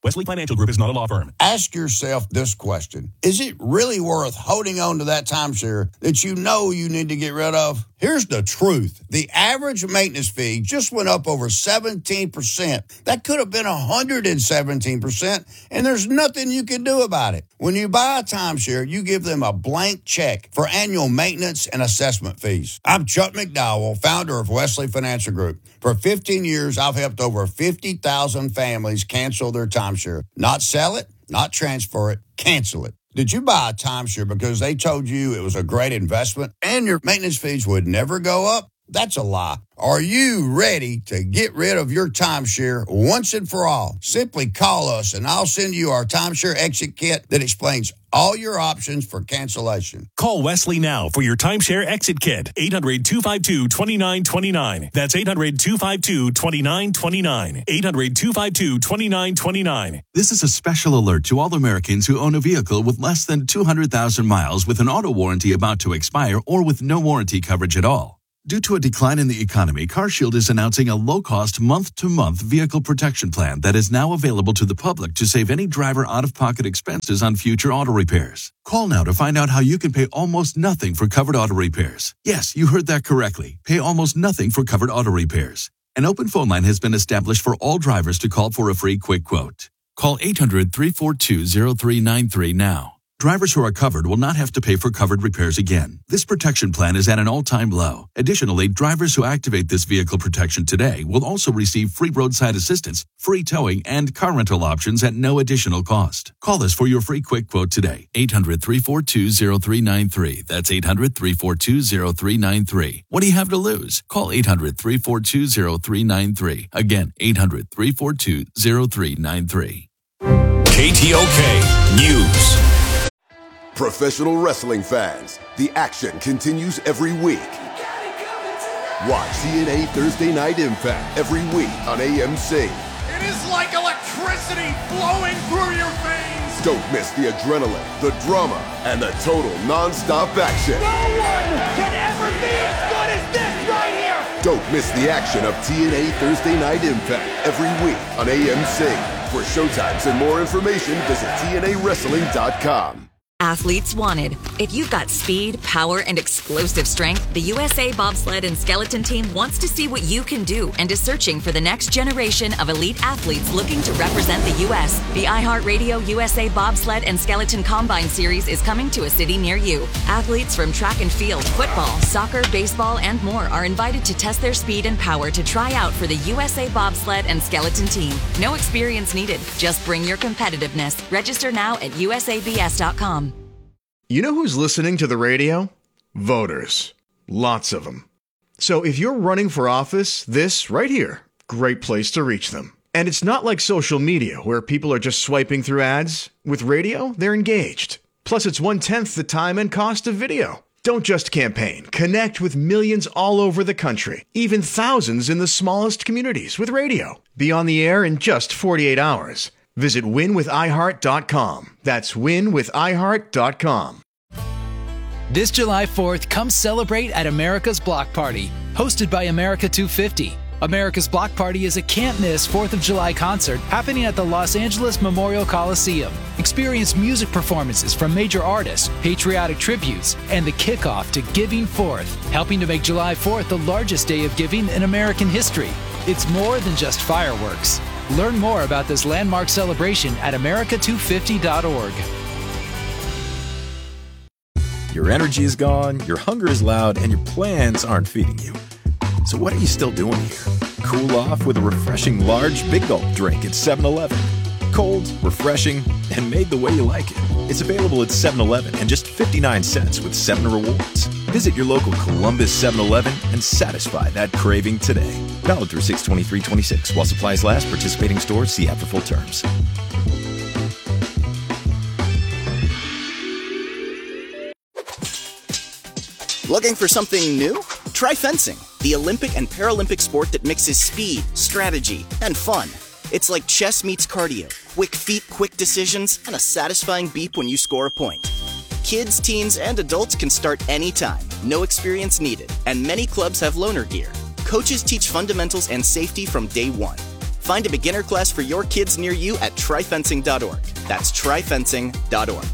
Wesley Financial Group is not a law firm. Ask yourself this question. Is it really worth holding on to that timeshare that you know you need to get rid of? Here's the truth. The average maintenance fee just went up over 17%. That could have been 117%, and there's nothing you can do about it. When you buy a timeshare, you give them a blank check for annual maintenance and assessment fees. I'm Chuck McDowell, founder of Wesley Financial Group. For 15 years, I've helped over 50,000 families cancel their timeshare. Not sell it, not transfer it, cancel it. Did you buy a timeshare because they told you it was a great investment and your maintenance fees would never go up? That's a lie. Are you ready to get rid of your timeshare once and for all? Simply call us and I'll send you our timeshare exit kit that explains all your options for cancellation. Call Wesley now for your timeshare exit kit. 800-252-2929. That's 800-252-2929. 800-252-2929. This is a special alert to all Americans who own a vehicle with less than 200,000 miles with an auto warranty about to expire or with no warranty coverage at all. Due to a decline in the economy, CarShield is announcing a low-cost month-to-month vehicle protection plan that is now available to the public to save any driver out-of-pocket expenses on future auto repairs. Call now to find out how you can pay almost nothing for covered auto repairs. Yes, you heard that correctly. Pay almost nothing for covered auto repairs. An open phone line has been established for all drivers to call for a free quick quote. Call 800-342-0393 now. Drivers who are covered will not have to pay for covered repairs again. This protection plan is at an all-time low. Additionally, drivers who activate this vehicle protection today will also receive free roadside assistance, free towing, and car rental options at no additional cost. Call us for your free quick quote today. 800-342-0393. That's 800-342-0393. What do you have to lose? Call 800-342-0393. Again, 800-342-0393. KTOK News. Professional wrestling fans, the action continues every week. Watch TNA Thursday Night Impact every week on AMC. It is like electricity flowing through your veins. Don't miss the adrenaline, the drama, and the total non-stop action. No one can ever be as good as this right here. Don't miss the action of TNA Thursday Night Impact every week on AMC. For showtimes and more information, visit TNAWrestling.com. Athletes wanted. If you've got speed, power, and explosive strength, the USA Bobsled and Skeleton Team wants to see what you can do and is searching for the next generation of elite athletes looking to represent the U.S. The iHeartRadio USA Bobsled and Skeleton Combine Series is coming to a city near you. Athletes from track and field, football, soccer, baseball, and more are invited to test their speed and power to try out for the USA Bobsled and Skeleton Team. No experience needed. Just bring your competitiveness. Register now at usabs.com. You know who's listening to the radio? Voters. Lots of them. So if you're running for office, this right here, great place to reach them. And it's not like social media where people are just swiping through ads. With radio, they're engaged. Plus, it's 1/10 the time and cost of video. Don't just campaign. Connect with millions all over the country, even thousands in the smallest communities with radio. Be on the air in just 48 hours. Visit winwithiheart.com. That's winwithiheart.com. This July 4th, come celebrate at America's Block Party, hosted by America 250. America's Block Party is a can't-miss 4th of July concert happening at the Los Angeles Memorial Coliseum. Experience music performances from major artists, patriotic tributes, and the kickoff to Giving Forth, helping to make July 4th the largest day of giving in American history. It's more than just fireworks. Learn more about this landmark celebration at america250.org. Your energy is gone, your hunger is loud, and your plans aren't feeding you. So what are you still doing here? Cool off with a refreshing large Big Gulp drink at 7-Eleven. Cold, refreshing, and made the way you like it. It's available at 7-Eleven and just 59 cents with 7 rewards. Visit your local Columbus 7-Eleven and satisfy that craving today. Valid through 6/23/26. While supplies last, participating stores see app for full terms. Looking for something new? Try fencing, the Olympic and Paralympic sport that mixes speed, strategy, and fun. It's like chess meets cardio. Quick feet, quick decisions, and a satisfying beep when you score a point. Kids, teens, and adults can start anytime. No experience needed. And many clubs have loaner gear. Coaches teach fundamentals and safety from day one. Find a beginner class for your kids near you at tryfencing.org. That's tryfencing.org.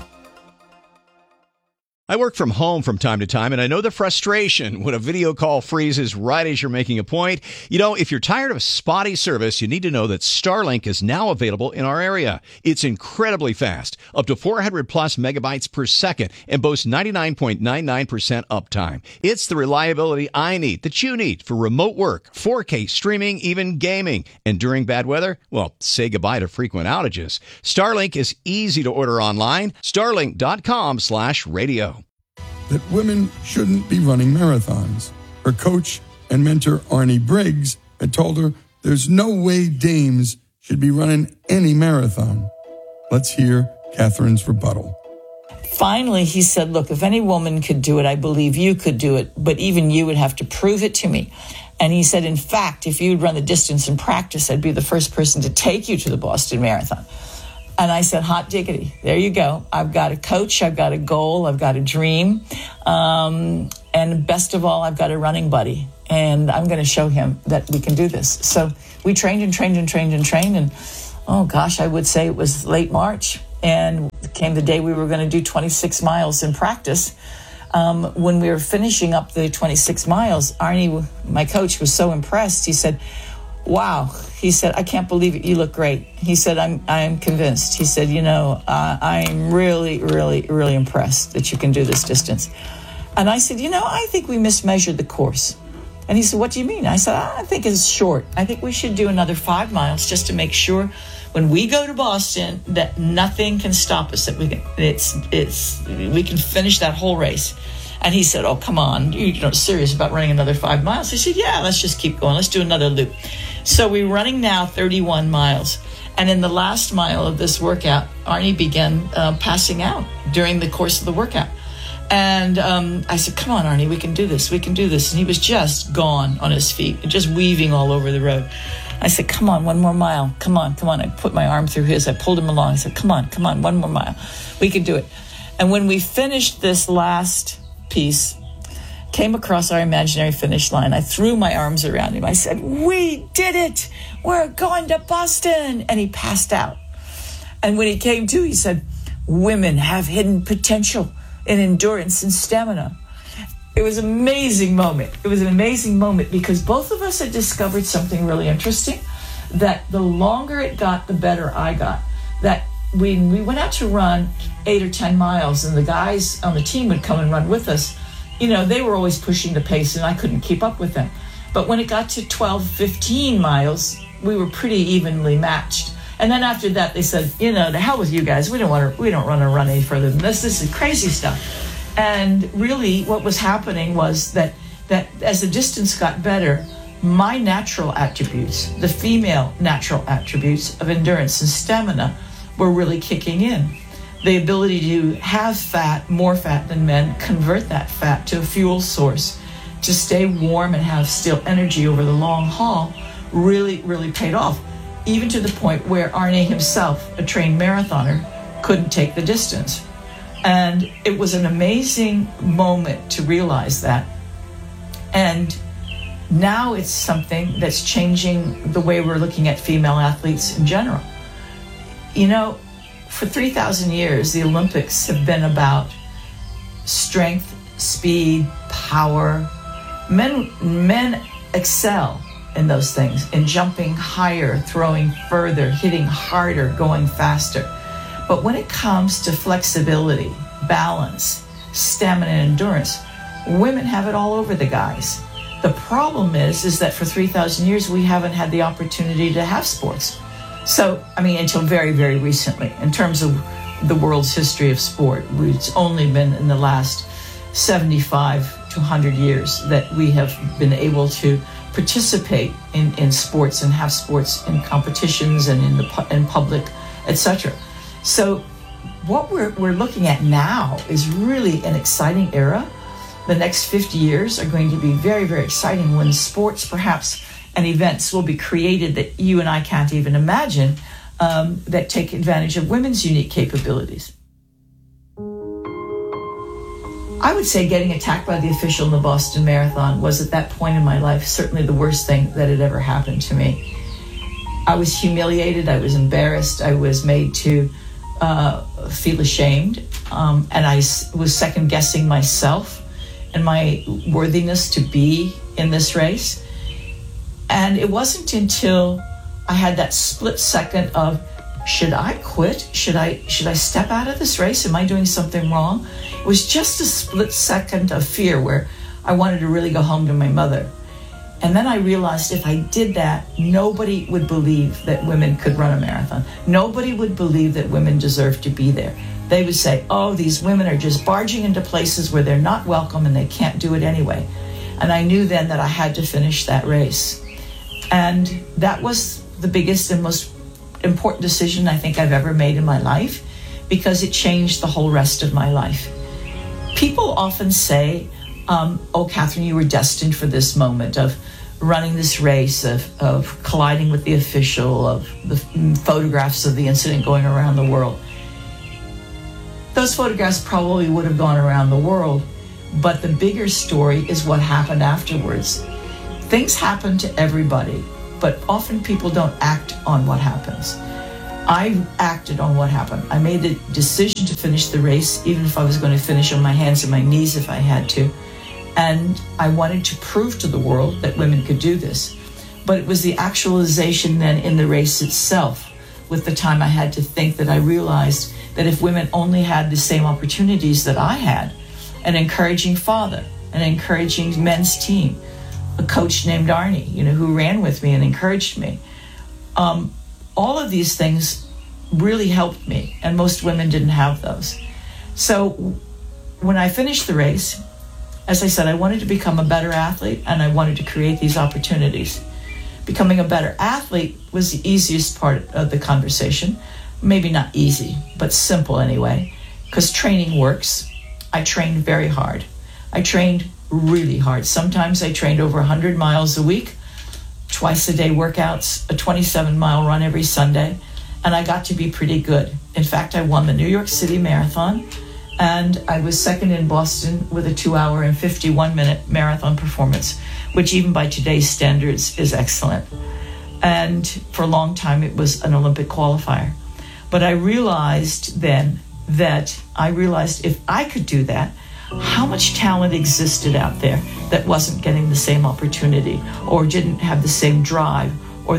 I work from home from time to time, and I know the frustration when a video call freezes right as you're making a point. You know, if you're tired of spotty service, you need to know that Starlink is now available in our area. It's incredibly fast, up to 400 plus megabytes per second, and boasts 99.99% uptime. It's the reliability I need, that you need, for remote work, 4K streaming, even gaming. And during bad weather, well, say goodbye to frequent outages. Starlink is easy to order online. Starlink.com/radio. That women shouldn't be running marathons. Her coach and mentor, Arnie Briggs, had told her there's no way dames should be running any marathon. Let's hear Catherine's rebuttal. Finally, he said, look, if any woman could do it, I believe you could do it, but even you would have to prove it to me. And he said, in fact, if you'd run the distance in practice, I'd be the first person to take you to the Boston Marathon. And I said, hot diggity, there you go. I've got a coach, I've got a goal, I've got a dream. And best of all, I've got a running buddy. And I'm going to show him that we can do this. So we trained. And, oh, gosh, I would say it was late March. And came the day we were going to do 26 miles in practice. When we were finishing up the 26 miles, Arnie, my coach, was so impressed. He said, wow. He said, I can't believe it. You look great. He said, I'm convinced. He said, I'm really, really, really impressed that you can do this distance. And I said, I think we mismeasured the course. And he said, what do you mean? I said, I think it's short. I think we should do another 5 miles just to make sure when we go to Boston that nothing can stop us, that we can finish that whole race. And he said, oh, come on, you're not serious about running another 5 miles? I said, yeah, let's just keep going. Let's do another loop. So we're running now 31 miles. And in the last mile of this workout, Arnie began passing out during the course of the workout. And I said, come on, Arnie, we can do this. We can do this. And he was just gone on his feet, just weaving all over the road. I said, come on, one more mile. Come on. I put my arm through his. I pulled him along. I said, come on, one more mile. We can do it. And when we finished this last piece, came across our imaginary finish line, I threw my arms around him. I said, we did it. We're going to Boston. And he passed out. And when he came to, he said, women have hidden potential in endurance and stamina. It was an amazing moment. It was an amazing moment because both of us had discovered something really interesting, that the longer it got, the better I got. That when we went out to run 8 or 10 miles and the guys on the team would come and run with us, they were always pushing the pace and I couldn't keep up with them. But when it got to 12, 15 miles, we were pretty evenly matched. And then after that, they said, the hell with you guys. We don't want to run any further than this. This is crazy stuff. And really what was happening was that as the distance got better, my natural attributes, the female natural attributes of endurance and stamina, were really kicking in. The ability to have fat, more fat than men, convert that fat to a fuel source, to stay warm and have still energy over the long haul, really, really paid off. Even to the point where Arnie himself, a trained marathoner, couldn't take the distance. And it was an amazing moment to realize that. And now it's something that's changing the way we're looking at female athletes in general. For 3,000 years, the Olympics have been about strength, speed, power. Men excel in those things, in jumping higher, throwing further, hitting harder, going faster. But when it comes to flexibility, balance, stamina, and endurance, women have it all over the guys. The problem is that for 3,000 years, we haven't had the opportunity to have sports. So, until very, very recently, in terms of the world's history of sport, it's only been in the last 75 to 100 years that we have been able to participate in sports and have sports in competitions and in public, etc. So what we're looking at now is really an exciting era. The next 50 years are going to be very, very exciting when sports, perhaps, and events will be created that you and I can't even imagine, that take advantage of women's unique capabilities. I would say getting attacked by the official in the Boston Marathon was, at that point in my life, certainly the worst thing that had ever happened to me. I was humiliated. I was embarrassed. I was made to feel ashamed. And I was second-guessing myself and my worthiness to be in this race. And it wasn't until I had that split second of, should I quit? Should I step out of this race? Am I doing something wrong? It was just a split second of fear where I wanted to really go home to my mother. And then I realized if I did that, nobody would believe that women could run a marathon. Nobody would believe that women deserve to be there. They would say, oh, these women are just barging into places where they're not welcome and they can't do it anyway. And I knew then that I had to finish that race. And that was the biggest and most important decision I think I've ever made in my life, because it changed the whole rest of my life. People often say, oh, Catherine, you were destined for this moment of running this race, of colliding with the official, of the photographs of the incident going around the world. Those photographs probably would have gone around the world, but the bigger story is what happened afterwards. Things happen to everybody, but often people don't act on what happens. I acted on what happened. I made the decision to finish the race, even if I was going to finish on my hands and my knees if I had to. And I wanted to prove to the world that women could do this. But it was the actualization then in the race itself, with the time I had to think, that I realized that if women only had the same opportunities that I had, an encouraging father, an encouraging men's team, a coach named Arnie, who ran with me and encouraged me. All of these things really helped me, and most women didn't have those. So when I finished the race, as I said, I wanted to become a better athlete, and I wanted to create these opportunities. Becoming a better athlete was the easiest part of the conversation. Maybe not easy, but simple anyway, because training works. I trained very hard. I trained really hard. Sometimes I trained over 100 miles a week, twice a day workouts, a 27-mile run every Sunday, and I got to be pretty good. In fact, I won the New York City Marathon, and I was second in Boston with a 2-hour and 51-minute marathon performance, which even by today's standards is excellent. And for a long time, it was an Olympic qualifier. But I realized then that if I could do that, how much talent existed out there that wasn't getting the same opportunity, or didn't have the same drive, or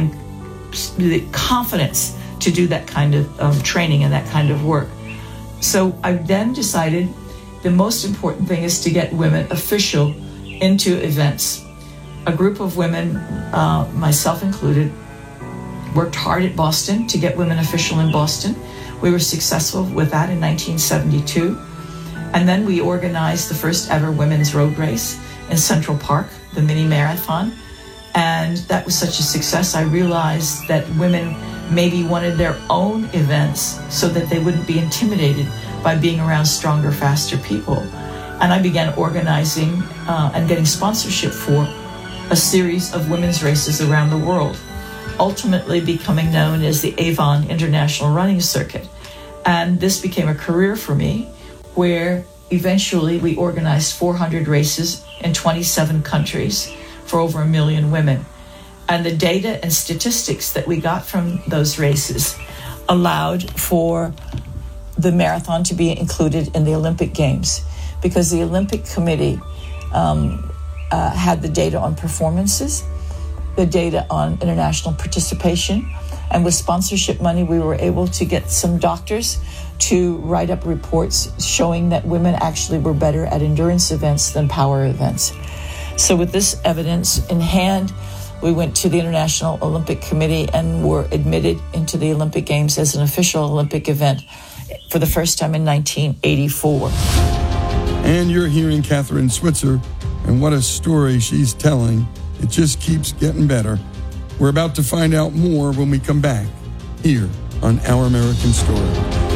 the confidence to do that kind of training and that kind of work. So I then decided the most important thing is to get women official into events. A group of women, myself included, worked hard at Boston to get women official in Boston. We were successful with that in 1972. And then we organized the first ever women's road race in Central Park, the mini marathon. And that was such a success, I realized that women maybe wanted their own events so that they wouldn't be intimidated by being around stronger, faster people. And I began organizing and getting sponsorship for a series of women's races around the world, ultimately becoming known as the Avon International Running Circuit. And this became a career for me, where eventually we organized 400 races in 27 countries for over 1 million women. And the data and statistics that we got from those races allowed for the marathon to be included in the Olympic Games, because the Olympic Committee had the data on performances, the data on international participation, and with sponsorship money, we were able to get some doctors to write up reports showing that women actually were better at endurance events than power events. So with this evidence in hand, we went to the International Olympic Committee and were admitted into the Olympic Games as an official Olympic event for the first time in 1984. And you're hearing Catherine Switzer, and what a story she's telling. It just keeps getting better. We're about to find out more when we come back here on Our American Story.